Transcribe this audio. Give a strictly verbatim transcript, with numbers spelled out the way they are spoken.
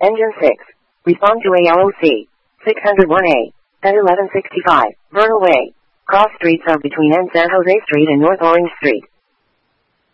Engine six. Respond to A L O C. six oh one A. At eleven sixty-five. Vernal Way. Cross streets are between N San Jose Street and North Orange Street.